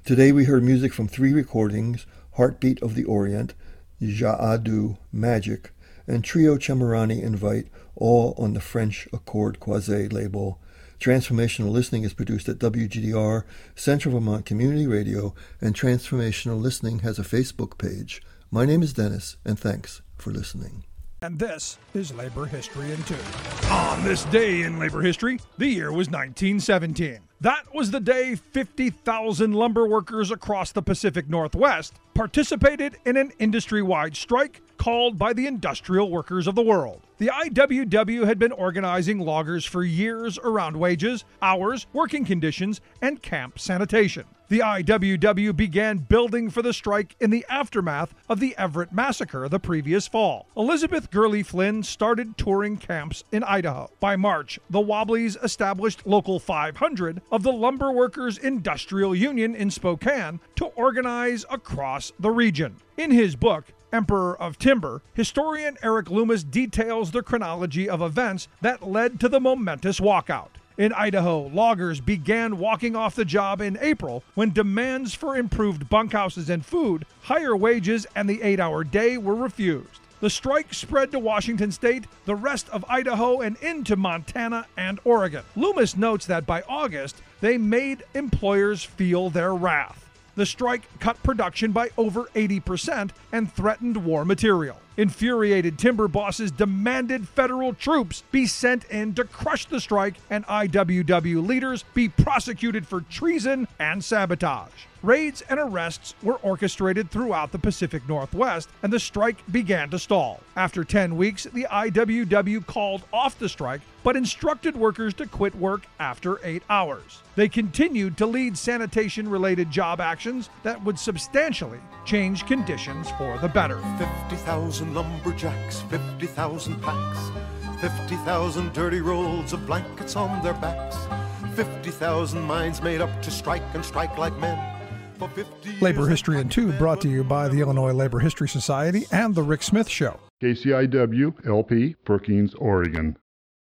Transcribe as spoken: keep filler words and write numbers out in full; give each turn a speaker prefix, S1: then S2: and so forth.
S1: Today we heard music from three recordings: Heartbeat of the Orient, Jaadu Magic, and Trio Chamarani Invite, all on the French Accord Croisé label. Transformational Listening is produced at W G D R, Central Vermont Community Radio, and Transformational Listening has a Facebook page. My name is Dennis, and thanks for listening.
S2: And this is Labor History in Two. On this day in labor history, the year was nineteen seventeen. That was the day fifty thousand lumber workers across the Pacific Northwest participated in an industry-wide strike called by the Industrial Workers of the World. The I W W had been organizing loggers for years around wages, hours, working conditions, and camp sanitation. The I W W began building for the strike in the aftermath of the Everett Massacre the previous fall. Elizabeth Gurley Flynn started touring camps in Idaho. By March, the Wobblies established Local five hundred of the Lumber Workers Industrial Union in Spokane to organize across the region. In his book, Emperor of Timber, historian Eric Loomis details the chronology of events that led to the momentous walkout. In Idaho, loggers began walking off the job in April when demands for improved bunkhouses and food, higher wages, and the eight-hour day were refused. The strike spread to Washington State, the rest of Idaho, and into Montana and Oregon. Loomis notes that by August, they made employers feel their wrath. The strike cut production by over eighty percent and threatened war material. Infuriated timber bosses demanded federal troops be sent in to crush the strike and I W W leaders be prosecuted for treason and sabotage. Raids and arrests were orchestrated throughout the Pacific Northwest, and the strike began to stall. After ten weeks, the I W W called off the strike, but instructed workers to quit work after eight hours. They continued to lead sanitation-related job actions that would substantially change conditions for the better.
S3: fifty thousand lumberjacks, fifty thousand packs, fifty thousand dirty rolls of blankets on their backs, fifty thousand minds made up to strike and strike like men.
S2: Labor History in Two brought to you by the Illinois Labor History Society and The Rick Smith Show.
S4: K C I W, L P, Brookings, Oregon.